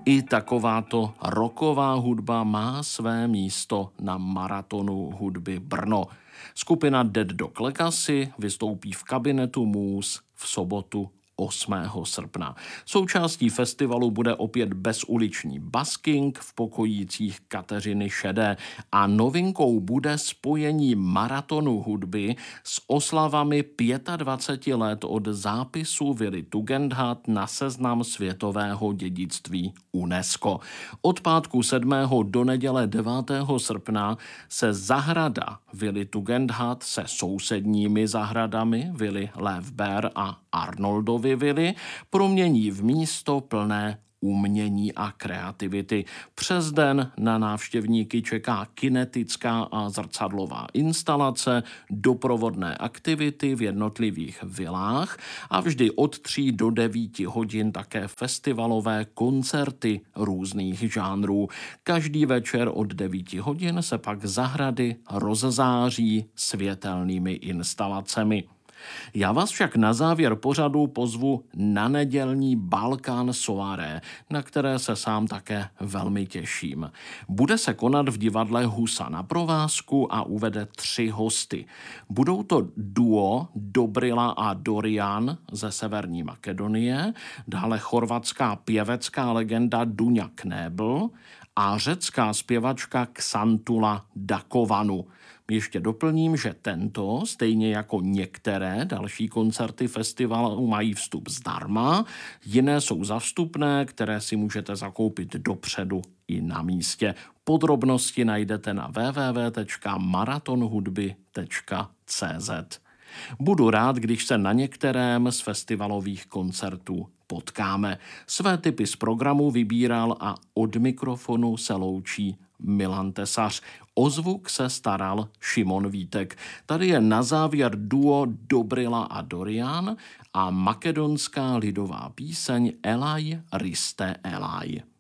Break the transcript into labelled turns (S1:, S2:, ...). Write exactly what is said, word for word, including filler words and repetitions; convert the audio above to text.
S1: I takováto rocková hudba má své místo na maratonu hudby Brno. Skupina Dead Dog Legacy vystoupí v kabinetu Můz v sobotu osmého srpna. Součástí festivalu bude opět bezuliční basking v pokojících Kateřiny Šedé a novinkou bude spojení maratonu hudby s oslavami dvaceti pěti let od zápisu vily Tugendhat na seznam světového dědictví UNESCO. Od pátku sedmého do neděle devátého srpna se zahrada vily Tugendhat se sousedními zahradami vily Löfberg a Arnoldovy vily promění v místo plné umění a kreativity. Přes den na návštěvníky čeká kinetická a zrcadlová instalace, doprovodné aktivity v jednotlivých vilách a vždy od tří do devíti hodin také festivalové koncerty různých žánrů. Každý večer od devíti hodin se pak zahrady rozzáří světelnými instalacemi. Já vás však na závěr pořadu pozvu na nedělní Balkán Soirée, na které se sám také velmi těším. Bude se konat v divadle Husa na provázku a uvede tři hosty. Budou to duo Dobrila a Dorian ze Severní Makedonie, dále chorvatská pěvecká legenda Dunja Knebel a řecká zpěvačka Xantula Dakovanu. Ještě doplním, že tento, stejně jako některé další koncerty festivalu, mají vstup zdarma, jiné jsou za vstupné, které si můžete zakoupit dopředu i na místě. Podrobnosti najdete na w w w tečka maratonhudby tečka c z. Budu rád, když se na některém z festivalových koncertů potkáme. Své tipy z programu vybíral a od mikrofonu se loučí Milan Tesař. O zvuk se staral Šimon Vítek. Tady je na závěr duo Dobrila a Dorian a makedonská lidová píseň Elaj Riste Elaj.